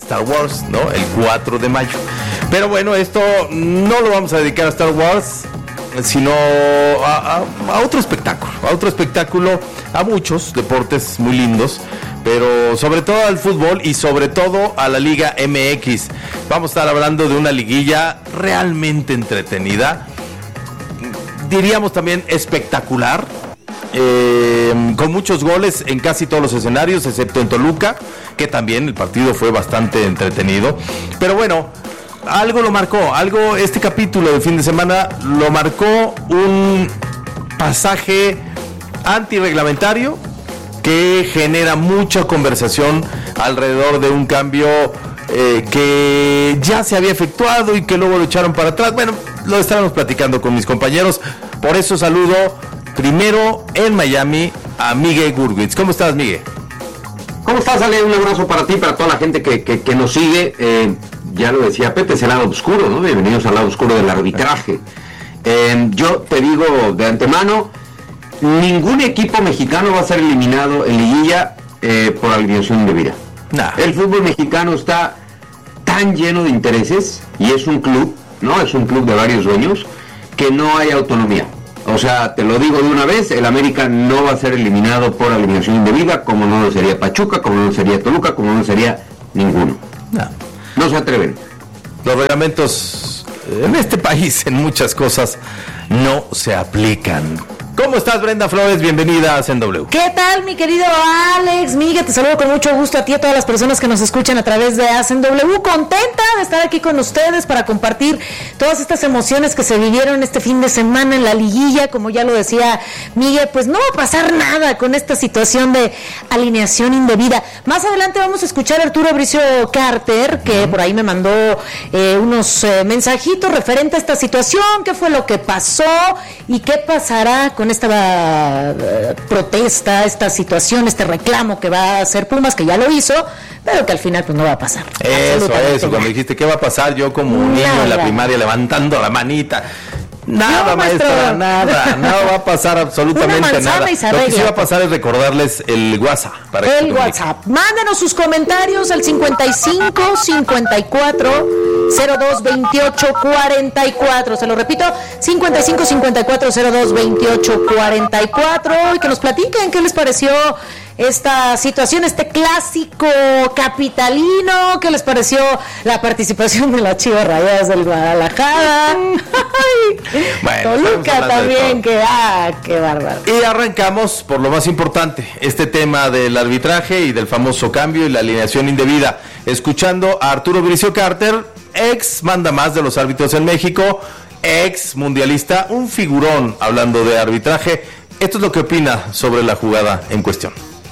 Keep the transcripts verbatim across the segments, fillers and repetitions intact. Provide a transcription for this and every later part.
Star Wars, ¿no? El cuatro de mayo. Pero bueno, esto no lo vamos a dedicar a Star Wars, sino a, a, a otro espectáculo, a otro espectáculo, a muchos deportes muy lindos, pero sobre todo al fútbol y sobre todo a la Liga M X. Vamos a estar hablando de una liguilla realmente entretenida, diríamos también espectacular, eh, con muchos goles en casi todos los escenarios, excepto en Toluca, que también el partido fue bastante entretenido. Pero bueno, algo lo marcó, algo, este capítulo de fin de semana lo marcó un pasaje antirreglamentario que genera mucha conversación alrededor de un cambio eh, que ya se había efectuado y que luego lo echaron para atrás. Bueno, lo estábamos platicando con mis compañeros, por eso saludo primero en Miami a Miguel Gurwitz. ¿Cómo estás, Miguel? ¿Cómo estás, Ale? Un abrazo para ti, para toda la gente que, que, que nos sigue. Eh, ya lo decía Pepe, es el lado oscuro, ¿no? Bienvenidos al lado oscuro del arbitraje. Eh, yo te digo de antemano, ningún equipo mexicano va a ser eliminado en liguilla eh, por alineación indebida. Nah. El fútbol mexicano está tan lleno de intereses, y es un club, ¿no? Es un club de varios dueños, que no hay autonomía. O sea, te lo digo de una vez, el América no va a ser eliminado por alineación indebida, como no lo sería Pachuca, como no lo sería Toluca, como no lo sería ninguno. No, no se atreven. Los reglamentos en este país, en muchas cosas, no se aplican. ¿Cómo estás, Brenda Flores? Bienvenida a C N W. ¿Qué tal, mi querido Alex? Miguel, te saludo con mucho gusto a ti y a todas las personas que nos escuchan a través de A C N W. Contenta de estar aquí con ustedes para compartir todas estas emociones que se vivieron este fin de semana en la liguilla. Como ya lo decía Miguel, pues no va a pasar nada con esta situación de alineación indebida. Más adelante vamos a escuchar a Arturo Bricio Carter, que uh-huh. por ahí me mandó eh, unos eh, mensajitos referente a esta situación, qué fue lo que pasó y qué pasará con esta uh, protesta, esta situación, este reclamo que va a hacer Pumas, que ya lo hizo, pero que al final pues no va a pasar. Eso, eso, cuando dijiste qué va a pasar, yo como un niño nada. en la primaria levantando la manita. Nada, no, maestra, nada, nada va a pasar absolutamente nada. Lo que sí va a pasar es recordarles el WhatsApp. Para el WhatsApp. Mándenos sus comentarios al cincuenta y cinco, cincuenta y cuatro, cero dos, veintiocho, cuarenta y cuatro. Se lo repito, cincuenta y cinco, cincuenta y cuatro, cero dos, veintiocho, cuarenta y cuatro. Y que nos platiquen qué les pareció esta situación, este clásico capitalino, qué les pareció la participación de las Chivas Rayadas del Guadalajara. Bueno, Toluca también, que ah, qué bárbaro. Y arrancamos por lo más importante, este tema del arbitraje y del famoso cambio y la alineación indebida, escuchando a Arturo Bricio Carter, ex mandamás de los árbitros en México, ex mundialista, un figurón hablando de arbitraje. Esto es lo que opina sobre la jugada en cuestión.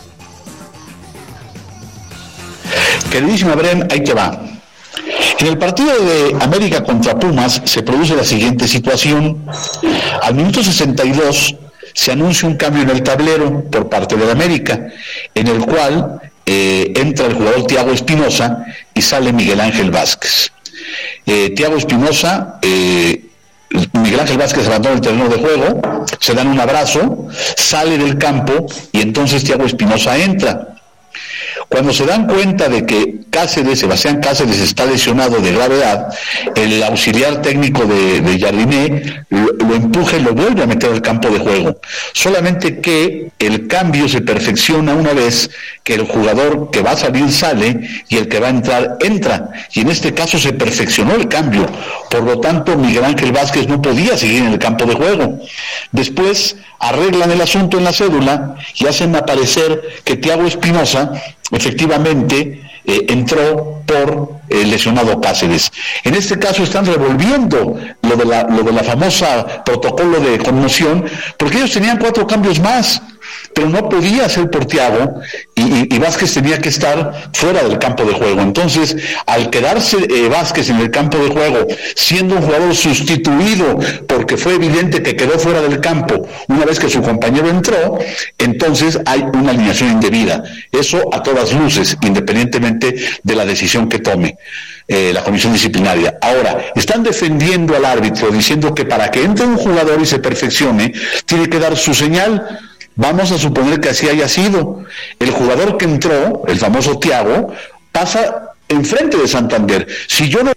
Queridísima Bren, ahí te va. En el partido de América contra Pumas se produce la siguiente situación. Al minuto sesenta y dos se anuncia un cambio en el tablero por parte de América, en el cual eh, entra el jugador Thiago Espinosa y sale Miguel Ángel Vázquez. Eh, Thiago Espinosa, eh, Miguel Ángel Vázquez abandona el terreno de juego, se dan un abrazo, sale del campo y entonces Thiago Espinosa entra. Cuando se dan cuenta de que Cáceres, Sebastián Cáceres está lesionado de gravedad, el auxiliar técnico de, de Jardiné lo, lo empuja y lo vuelve a meter al campo de juego. Solamente que el cambio se perfecciona una vez que el jugador que va a salir sale y el que va a entrar entra. Y en este caso se perfeccionó el cambio. Por lo tanto, Miguel Ángel Vázquez no podía seguir en el campo de juego. Después arreglan el asunto en la cédula y hacen aparecer que Thiago Espinosa efectivamente eh, entró por el lesionado Cáceres. En este caso están revolviendo lo de la, lo de la famosa protocolo de conmoción, porque ellos tenían cuatro cambios más, pero no podía ser por Thiago y, y, y Vázquez tenía que estar fuera del campo de juego. Entonces, al quedarse eh, Vázquez en el campo de juego, siendo un jugador sustituido, porque fue evidente que quedó fuera del campo una vez que su compañero entró, entonces hay una alineación indebida. Eso a todas luces, independientemente de la decisión que tome eh, la comisión disciplinaria. Ahora, están defendiendo al árbitro, diciendo que para que entre un jugador y se perfeccione, tiene que dar su señal. Vamos a suponer que así haya sido. El jugador que entró, el famoso Thiago, pasa enfrente de Santander. Si yo no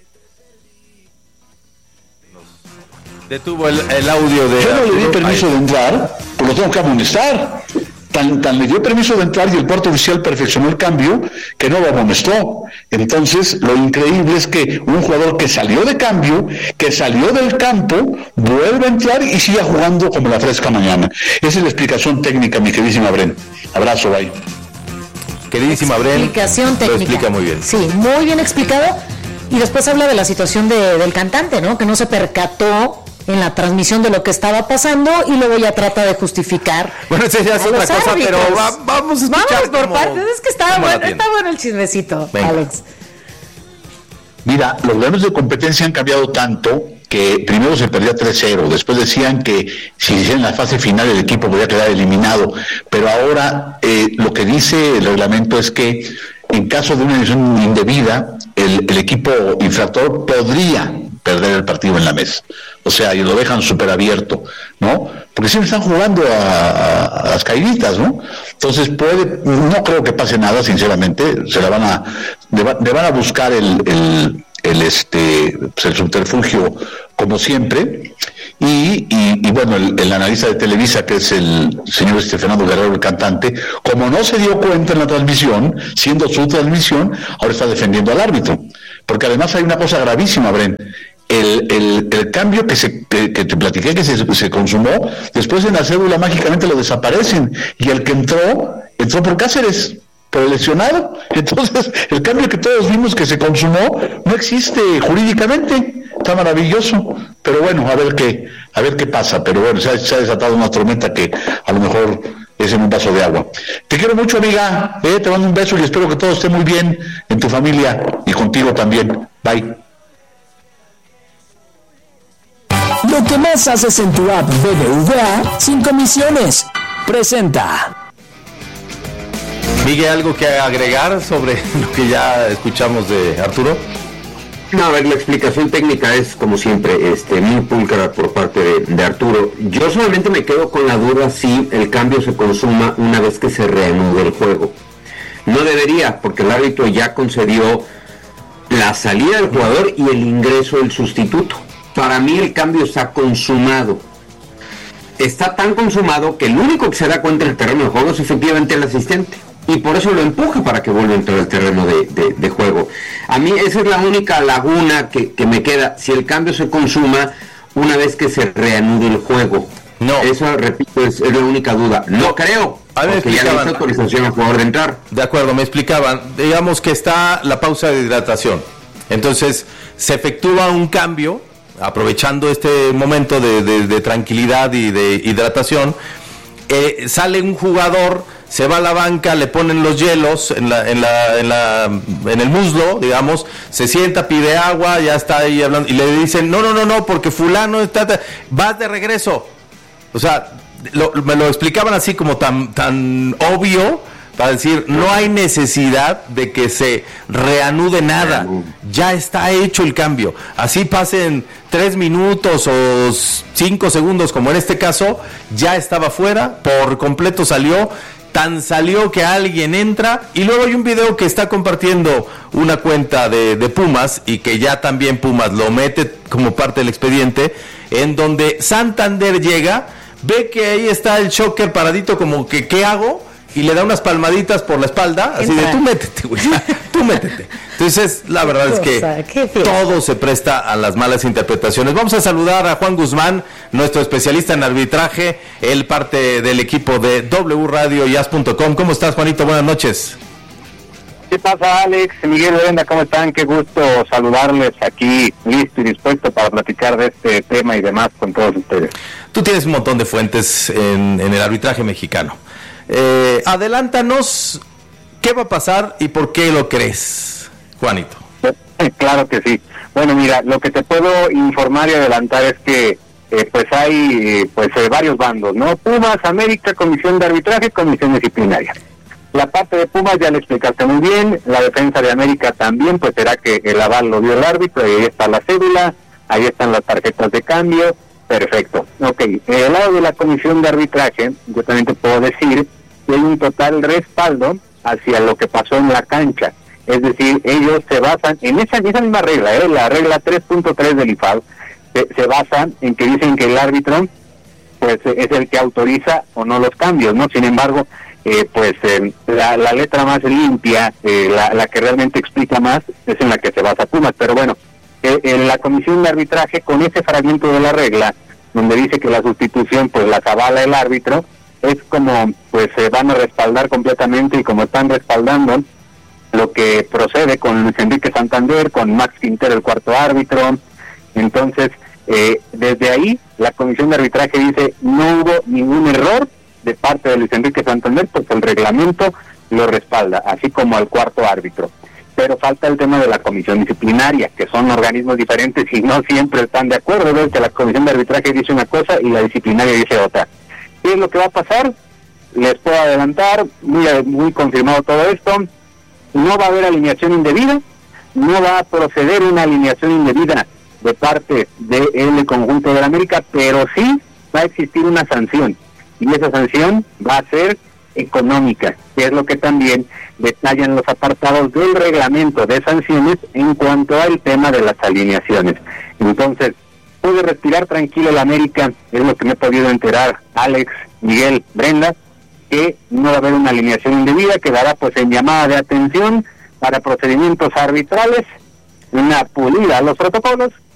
detuvo el, el audio de yo no le di Arturo, permiso ahí. de entrar, pues lo tengo que amonestar. Tan, tan le dio permiso de entrar y el cuarto oficial perfeccionó el cambio que no lo amonestó. Entonces, lo increíble es que un jugador que salió de cambio, que salió del campo, vuelve a entrar y siga jugando como la fresca mañana. Esa es la explicación técnica, mi queridísima Bren. Abrazo, bye. Queridísima Bren, Explicación técnica. lo explica muy bien. Sí, muy bien explicado. Y después habla de la situación de, del cantante, ¿no? Que no se percató en la transmisión de lo que estaba pasando y luego ya trata de justificar. Bueno, esa ya es otra cosa, árbitros. pero va, vamos a escuchar. Vamos por cómo- partes, es que está cómo la bueno, tiene. está bueno el chismecito, Venga. Alex. Mira, los gobiernos de competencia han cambiado tanto que primero se perdía tres cero, después decían que si se hiciera en la fase final el equipo podía quedar eliminado, pero ahora eh, lo que dice el reglamento es que en caso de una decisión indebida, el, el equipo infractor podría perder el partido en la mesa. O sea, y lo dejan súper abierto, ¿no? Porque siempre están jugando a, a, a las caíditas, ¿no? Entonces puede, no creo que pase nada, sinceramente, se la van a, le, va, le van a buscar el, el, el este, pues el subterfugio como siempre, y, y, y bueno, el, el analista de Televisa, que es el señor este Fernando Guerrero, el cantante, como no se dio cuenta en la transmisión, siendo su transmisión, ahora está defendiendo al árbitro. Porque además hay una cosa gravísima, Bren. El, el, el cambio que, se, que, que te platiqué que se, se consumó, después en la cédula mágicamente lo desaparecen, y el que entró, entró por Cáceres, por el lesionado. Entonces, el cambio que todos vimos que se consumó no existe jurídicamente. Está maravilloso, pero bueno, a ver qué, a ver qué pasa. Pero bueno, se ha, se ha desatado una tormenta que a lo mejor es en un vaso de agua. Te quiero mucho, amiga, eh, te mando un beso y espero que todo esté muy bien en tu familia y contigo también. Bye. Lo que más haces en tu app B B V A sin comisiones. Presenta. Miguel, ¿algo que agregar sobre lo que ya escuchamos de Arturo? No, a ver, la explicación técnica es, como siempre, este, muy pulcra por parte de, de Arturo. Yo solamente me quedo con la duda si el cambio se consuma una vez que se reanude el juego. No debería, porque el árbitro ya concedió la salida del jugador y el ingreso del sustituto. Para mí el cambio está consumado. Está tan consumado que el único que se da cuenta del terreno de juego es efectivamente el asistente. Y por eso lo empuja para que vuelva a entrar al terreno de, de, de juego. A mí esa es la única laguna que, que me queda. Si el cambio se consuma una vez que se reanude el juego. No. Eso, repito, es, es la única duda. No, no creo. A ver, porque ya le hizo autorización al jugador de entrar. De acuerdo, me explicaban. Digamos que está la pausa de hidratación. Entonces, se efectúa un cambio, aprovechando este momento de, de, de tranquilidad y de hidratación. Eh, sale un jugador, se va a la banca, le ponen los hielos en la, en la, en la, en el muslo, digamos, se sienta, pide agua, ya está ahí hablando, y le dicen, no, no, no, no, porque fulano está, vas de regreso. O sea, lo, me lo explicaban así como tan, tan obvio, para decir, no hay necesidad de que se reanude nada, ya está hecho el cambio. Así pasen tres minutos o cinco segundos, como en este caso, ya estaba fuera, por completo salió, tan salió que alguien entra, y luego hay un video que está compartiendo una cuenta de, de Pumas, y que ya también Pumas lo mete como parte del expediente, en donde Santander llega, ve que ahí está el Shocker paradito como que, ¿qué hago? Y le da unas palmaditas por la espalda, así de, tú métete, güey, tú métete. Entonces, la verdad es que todo se presta a las malas interpretaciones. Vamos a saludar a Juan Guzmán, nuestro especialista en arbitraje, él parte del equipo de W Radio y as punto com. ¿Cómo estás, Juanito? Buenas noches. ¿Qué pasa, Alex? Miguel, Brenda, ¿cómo están? Qué gusto saludarles aquí, listo y dispuesto para platicar de este tema y demás con todos ustedes. Tú tienes un montón de fuentes en, en el arbitraje mexicano. Eh, adelántanos, ¿qué va a pasar y por qué lo crees, Juanito? Claro que sí. Bueno, mira, lo que te puedo informar y adelantar es que eh, pues hay eh, pues eh, varios bandos, ¿no? Pumas, América, Comisión de Arbitraje, Comisión Disciplinaria. La parte de Pumas ya le explicaste muy bien, la defensa de América también, pues será que el aval lo dio el árbitro, y ahí está la cédula, ahí están las tarjetas de cambio, perfecto. Ok, en el lado de la Comisión de Arbitraje, yo también te puedo decir que hay un total respaldo hacia lo que pasó en la cancha. Es decir, ellos se basan en esa, en esa misma regla, ¿eh? La regla tres punto tres del I F A B, se, se basa en que dicen que el árbitro pues es el que autoriza o no los cambios, ¿no? Sin embargo, eh, pues eh, la, la letra más limpia, eh, la, la que realmente explica más, es en la que se basa Pumas. Pero bueno, eh, en la comisión de arbitraje, con ese fragmento de la regla, donde dice que la sustitución pues la avala el árbitro, es como pues se van a respaldar completamente, y como están respaldando lo que procede con Luis Enrique Santander, con Max Quintero el cuarto árbitro. Entonces, eh, desde ahí la comisión de arbitraje dice no hubo ningún error de parte de Luis Enrique Santander, porque el reglamento lo respalda, así como al cuarto árbitro. Pero falta el tema de la comisión disciplinaria, que son organismos diferentes y no siempre están de acuerdo. Veo que la comisión de arbitraje dice una cosa y la disciplinaria dice otra. ¿Qué es lo que va a pasar? Les puedo adelantar, muy, muy confirmado todo esto. No va a haber alineación indebida, no va a proceder una alineación indebida de parte del conjunto de la América, pero sí va a existir una sanción, y esa sanción va a ser económica, que es lo que también detallan los apartados del reglamento de sanciones en cuanto al tema de las alineaciones. Entonces, puede respirar tranquilo la América, es lo que me he podido enterar, Alex, Miguel, Brenda, que no va a haber una alineación indebida, quedará pues en llamada de atención para procedimientos arbitrales, una pulida a los protocolos,